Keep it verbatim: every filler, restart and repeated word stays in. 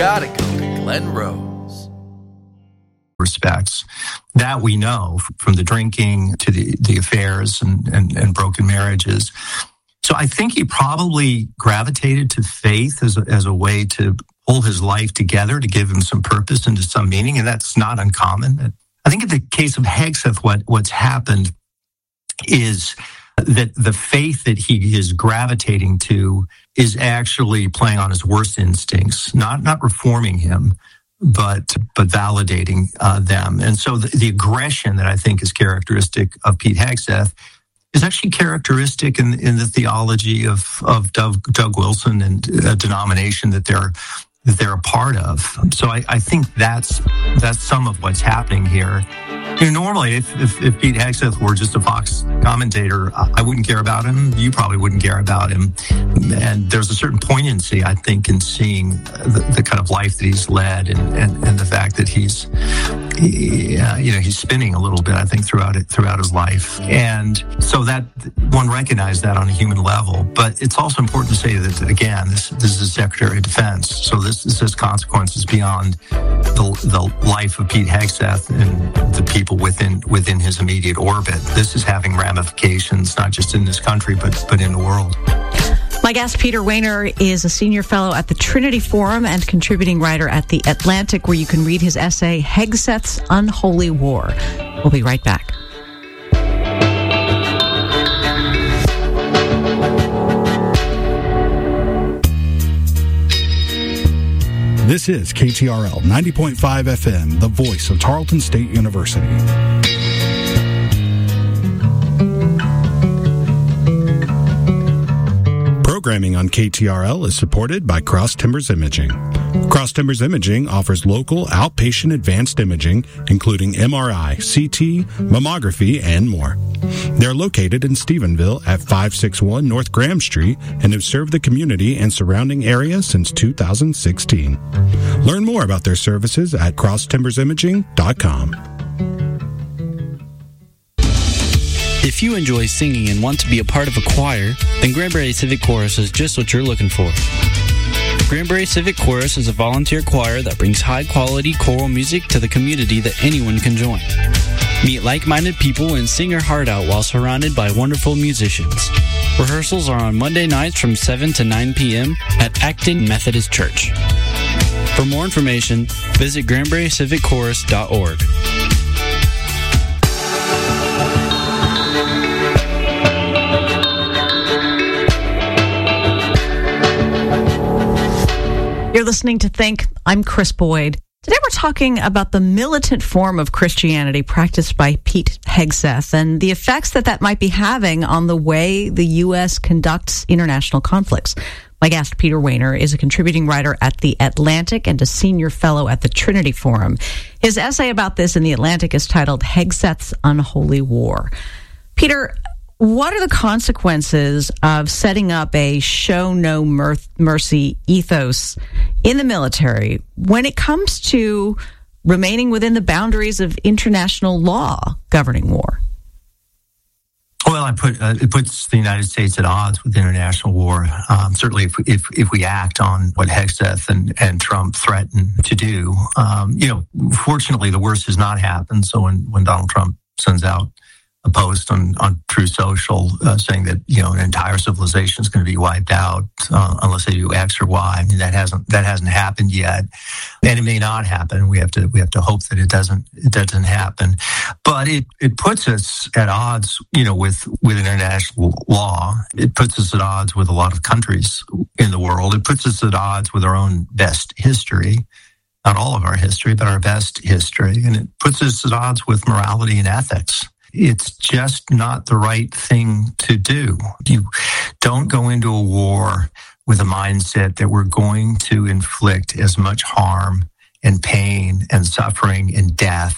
gotta go to Glen Rose. Respects that we know, from the drinking to the, the affairs and, and, and broken marriages. So I think he probably gravitated to faith as a, as a way to pull his life together, to give him some purpose and to some meaning, and that's not uncommon. I think in the case of Hegseth, what, what's happened is that the faith that he is gravitating to is actually playing on his worst instincts, not not reforming him, but but validating uh, them. And so the, the aggression that I think is characteristic of Pete Hegseth is actually characteristic in, in the theology of, of Doug, Doug Wilson and a denomination that they're that they're a part of. So I, I think that's that's some of what's happening here. You know, normally, if, if, if Pete Hegseth were just a Fox commentator, I wouldn't care about him. You probably wouldn't care about him. And there's a certain poignancy, I think, in seeing the, the kind of life that he's led, and, and, and the fact that he's, he, uh, you know, he's spinning a little bit, I think, throughout it, throughout his life. And so that one recognized that on a human level. But it's also important to say that, again, this this is a Secretary of Defense, so this this has consequences beyond the the life of Pete Hegseth and the people within within his immediate orbit. This is having ramifications not just in this country, but but in the world. My guest, Peter Wehner, is a senior fellow at the Trinity Forum and contributing writer at The Atlantic, where you can read his essay, Hegseth's Unholy War. We'll be right back. This is K T R L ninety point five F M, the voice of Tarleton State University. Programming on K T R L is supported by Cross Timbers Imaging. Cross Timbers Imaging offers local outpatient advanced imaging, including M R I, C T, mammography, and more. They're located in Stephenville at five sixty-one North Graham Street and have served the community and surrounding area since two thousand sixteen. Learn more about their services at cross timbers imaging dot com. If you enjoy singing and want to be a part of a choir, then Granbury Civic Chorus is just what you're looking for. Granbury Civic Chorus is a volunteer choir that brings high-quality choral music to the community that anyone can join. Meet like-minded people and sing your heart out while surrounded by wonderful musicians. Rehearsals are on Monday nights from seven to nine p.m. at Acton Methodist Church. For more information, visit granbury civic chorus dot org. You're listening to Think. I'm Chris Boyd. Today we're talking about the militant form of Christianity practiced by Pete Hegseth and the effects that that might be having on the way the U S conducts international conflicts. My guest, Peter Wehner, is a contributing writer at The Atlantic and a senior fellow at the Trinity Forum. His essay about this in The Atlantic is titled Hegseth's Unholy War. Peter, what are the consequences of setting up a show no mercy ethos in the military when it comes to remaining within the boundaries of international law governing war? Well, I put uh, it puts the United States at odds with international war. Um, certainly, if, if if we act on what Hegseth and, and Trump threaten to do, um, you know, fortunately, the worst has not happened. So when, when Donald Trump sends out a post on, on True Social uh, saying that, you know, an entire civilization is going to be wiped out uh, unless they do X or Y. I mean, that hasn't that hasn't happened yet, and it may not happen. We have to we have to hope that it doesn't it doesn't happen. But it, it puts us at odds, you know, with with international law. It puts us at odds with a lot of countries in the world. It puts us at odds with our own best history. Not all of our history, but our best history, and it puts us at odds with morality and ethics. It's just not the right thing to do. You don't go into a war with a mindset that we're going to inflict as much harm and pain and suffering and death